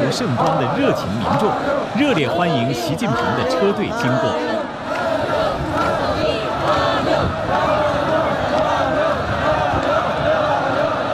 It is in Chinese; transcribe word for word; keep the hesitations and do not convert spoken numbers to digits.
福盛装的热情民众，热烈欢迎习近平的车队经过。